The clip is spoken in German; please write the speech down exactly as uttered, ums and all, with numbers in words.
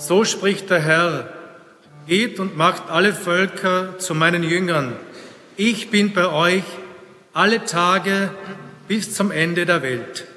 So spricht der Herr: Geht und macht alle Völker zu meinen Jüngern. Ich bin bei euch alle Tage bis zum Ende der Welt.